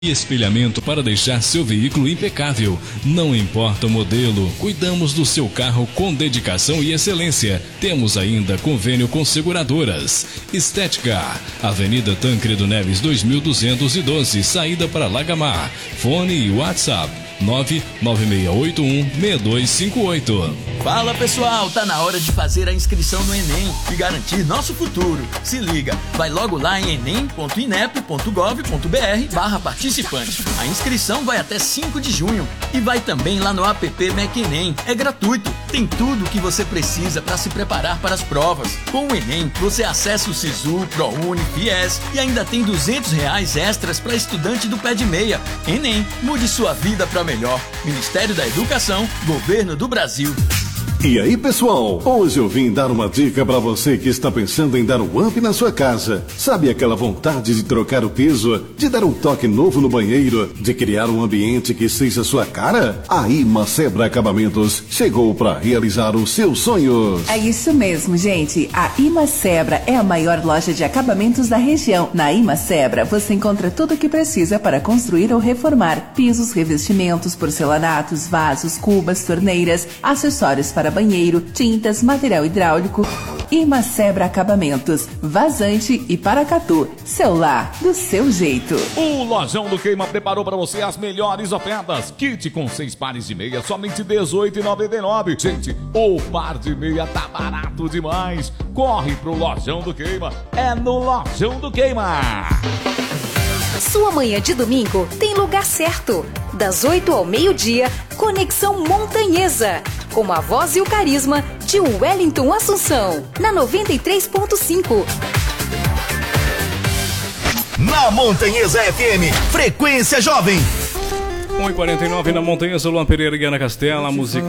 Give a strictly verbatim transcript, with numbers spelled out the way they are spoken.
E espelhamento para deixar seu veículo impecável. Não importa o modelo, cuidamos do seu carro com dedicação e excelência. Temos ainda convênio com seguradoras. Estética, Avenida Tancredo Neves dois mil duzentos e doze, saída para Lagamar. Fone e WhatsApp nove nove seis oito um seis dois cinco oito. Fala pessoal, tá na hora de fazer a inscrição no Enem e garantir nosso futuro. Se liga, vai logo lá em enem ponto inep ponto gov ponto br barra participante. A inscrição vai até cinco de junho e vai também lá no app MecEnem. É gratuito, tem tudo o que você precisa para se preparar para as provas. Com o Enem, você acessa o Sisu, ProUni, Fies e ainda tem duzentos reais extras para estudante do pé de meia. Enem, mude sua vida para melhor. Ministério da Educação, Governo do Brasil. E aí pessoal, hoje eu vim dar uma dica para você que está pensando em dar um up na sua casa. Sabe aquela vontade de trocar o piso, de dar um toque novo no banheiro, de criar um ambiente que seja sua cara? A Imacebra Acabamentos chegou para realizar os seus sonhos. É isso mesmo, gente. A Imacebra é a maior loja de acabamentos da região. Na Imacebra você encontra tudo o que precisa para construir ou reformar: pisos, revestimentos, porcelanatos, vasos, cubas, torneiras, acessórios para banheiro, tintas, material hidráulico. Imacebra Acabamentos, Vazante e Paracatu. Seu lar, do seu jeito. O Lojão do Queima preparou para você as melhores ofertas. Kit com seis pares de meia, somente dezoito reais e noventa e nove centavos. Gente, o par de meia tá barato demais. Corre pro Lojão do Queima. É no Lojão do Queima. Sua manhã de domingo tem lugar certo. Das oito ao meio-dia, Conexão Montanhesa. Com a voz e o carisma de Wellington Assunção. Na noventa e três ponto cinco. Na Montanhesa F M, Frequência Jovem. um e quarenta e nove na Montanhesa, Luan Pereira e Ana Castela. A música